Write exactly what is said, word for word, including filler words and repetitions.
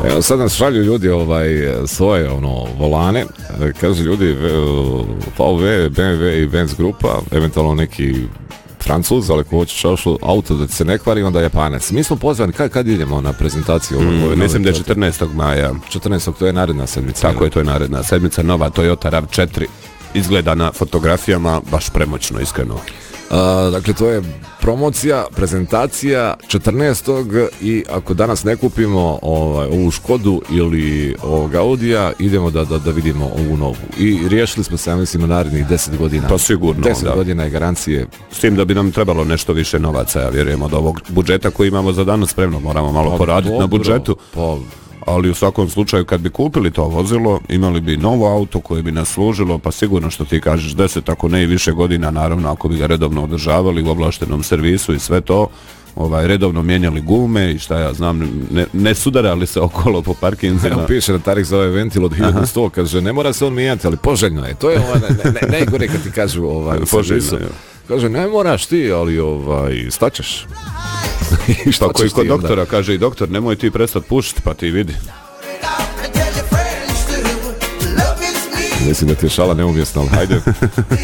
Evo sad nas šalju ljudi ovaj, svoje ono, volane, kaže ljudi V W, B M W i Benz grupa, eventualno neki Francuz, ali ko hoće šašu auto da se ne kvari, onda Japanac. Mi smo pozvani, kad, kad idemo na prezentaciju? Mm, ove mislim da je četrnaestog maja. četrnaestog to je naredna sedmica. Tako je, to je naredna sedmica, nova Toyota RAV četiri. Izgleda na fotografijama baš premoćno, iskreno. A, dakle, to je promocija, prezentacija četrnaestog i ako danas ne kupimo ovaj, ovu Škodu ili ovog Audija, idemo da, da, da vidimo ovu novu. I riješili smo se, ja mislim, na narednih deset godina. Pa sigurno, deset da. godina je garancije. S tim da bi nam trebalo nešto više novaca, ja vjerujem, od ovog budžeta koji imamo za danas, spremno moramo malo pa, poraditi dobro, na budžetu. Pa, ali u svakom slučaju kad bi kupili to vozilo, imali bi novo auto koje bi nas služilo, pa sigurno što ti kažeš deset, ako ne i više godina, naravno ako bi ga redovno održavali u ovlaštenom servisu i sve to, ovaj, redovno mijenjali gume i šta ja znam, ne, ne sudarali se okolo po parkinzima. Evo piše na Tarik za ovaj ventil od hiljadu sto, kaže ne mora se on mijenjati, ali poželjno je. To je ovaj, ne, ne, najgore kad ti kažu ovaj, poželjno je. Kaže ne moraš ti, ali ovaj, staćeš. Pa koji kod doktora onda? Kaže i doktor, nemoj ti prestati pušiti, pa ti vidi. Mislim da ti je šala neumjesna, ali hajde.